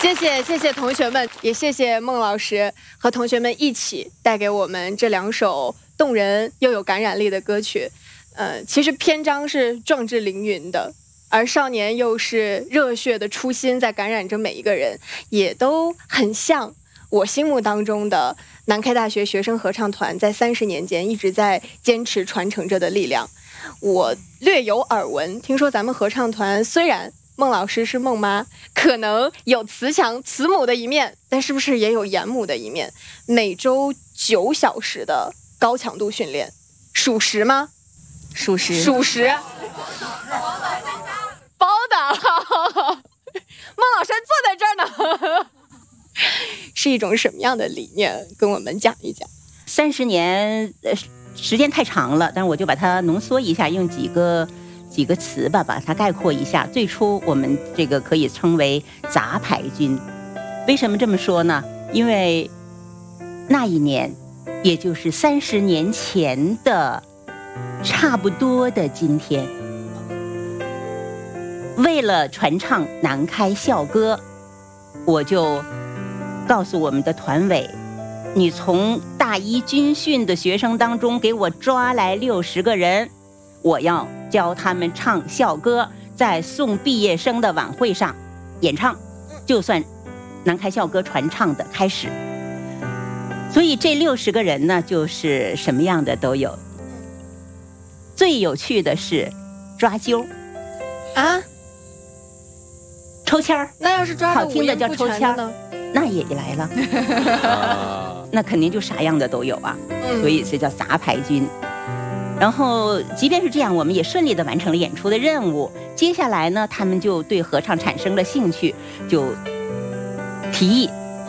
谢谢同学们，也谢谢孟老师和同学们一起带给我们这2首动人又有感染力的歌曲。其实篇章是壮志凌云的，而少年又是热血的初心在感染着每一个人，也都很像我心目当中的南开大学学生合唱团在30年间一直在坚持传承着的力量。我略有耳闻，听说咱们合唱团虽然孟老师是孟妈，可能有慈强慈母的一面，但是不是也有严母的一面？每周9小时的高强度训练，属实吗？ 属实， 属实。包的，孟老师坐在这儿呢。是一种什么样的理念？跟我们讲一讲。 30年，时间太长了，但是我就把它浓缩一下，用几个词吧，把它概括一下。最初我们这个可以称为杂牌军。为什么这么说呢？因为那一年，也就是30年前的差不多的今天，为了传唱南开校歌，我就告诉我们的团委，你从大一军训的学生当中给我抓来60个人，我要教他们唱校歌，在送毕业生的晚会上演唱，就算南开校歌传唱的开始。所以这60个人呢，就是什么样的都有。最有趣的是抓阄啊， 抽签儿。 那要是抓好听的叫抽签呢？ 那也来了，那肯定就啥样的都有啊。所以这叫杂牌军。然后即便是这样，我们也顺利地完成了演出的任务。接下来呢，他们就对合唱产生了兴趣，就提议